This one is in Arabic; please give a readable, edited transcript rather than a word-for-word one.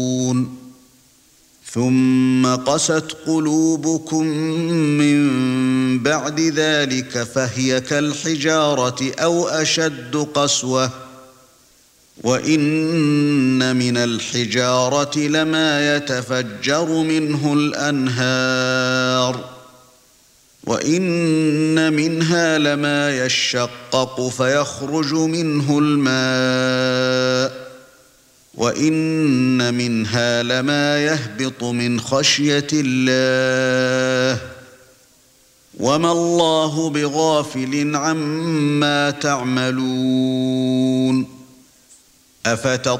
ثُمَّ قَسَتْ قُلُوبُكُم مِّن بَعْدِ ذَلِكَ فَهِيَ كَالْحِجَارَةِ أَوْ أَشَدُّ قَسْوَةً وَإِنَّ مِنَ الْحِجَارَةِ لَمَا يَتَفَجَّرُ مِنْهُ الْأَنْهَارُ وَإِنَّ مِنْهَا لَمَا يَشَّقَّقُ فَيَخْرُجُ مِنْهُ الْمَاءُ وَإِنَّ مِنْهَا لَمَا يَهْبِطُ مِنْ خَشْيَةِ اللَّهِ وَمَا اللَّهُ بِغَافِلٍ عَمَّا تَعْمَلُونَ